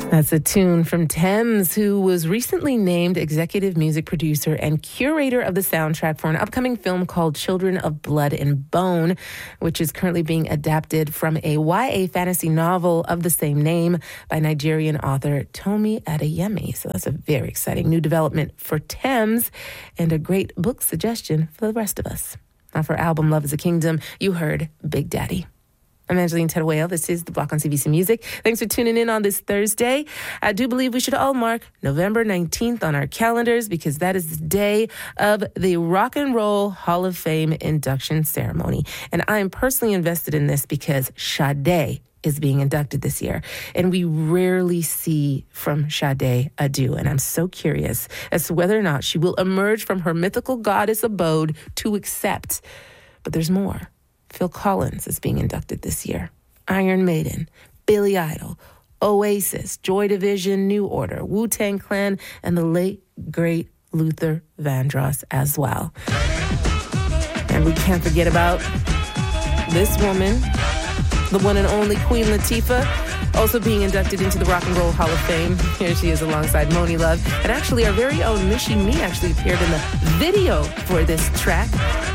That's a tune from Tems, who was recently named executive music producer and curator of the soundtrack for an upcoming film called Children of Blood and Bone, which is currently being adapted from a YA fantasy novel of the same name by Nigerian author Tomi Adeyemi. So that's a very exciting new development for Tems and a great book suggestion for the rest of us. Now for album Love is a Kingdom, you heard Big Daddy. I'm Angeline Teruel. This is The Block on CBC Music. Thanks for tuning in on this Thursday. I do believe we should all mark November 19th on our calendars because that is the day of the Rock and Roll Hall of Fame induction ceremony. And I am personally invested in this because Sade is being inducted this year. And we rarely see from Sade a do. And I'm so curious as to whether or not she will emerge from her mythical goddess abode to accept. But there's more. Phil Collins is being inducted this year. Iron Maiden, Billy Idol, Oasis, Joy Division, New Order, Wu-Tang Clan, and the late, great Luther Vandross as well. And we can't forget about this woman, the one and only Queen Latifah, also being inducted into the Rock and Roll Hall of Fame. Here she is alongside Moni Love. And actually, our very own Michie Mee actually appeared in the video for this track.